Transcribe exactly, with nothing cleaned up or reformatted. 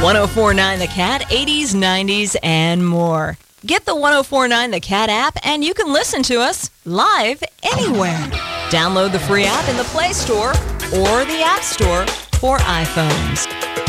one oh four point nine The Cat, eighties, nineties, and more. Get the one oh four point nine The Cat app, and you can listen to us live anywhere. Download the free app in the Play Store or the App Store for iPhones.